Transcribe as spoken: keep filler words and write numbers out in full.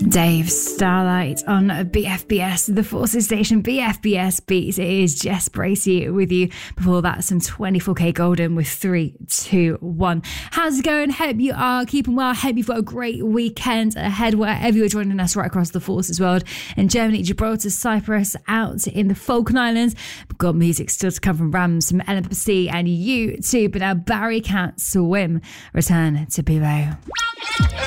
Dave Starlight on B F B S, the Forces Station, B F B S Beats. It is Jess Bracey with you. Before that, some twenty-four K Golden with three, two, one. How's it going? Hope you are keeping well. Hope you've got a great weekend ahead wherever you're joining us right across the Forces world. In Germany, Gibraltar, Cyprus, out in the Falkland Islands. We've got music still to come from Rams, from L M C and you too. But now Barry Can't Swim. Return to Bebo.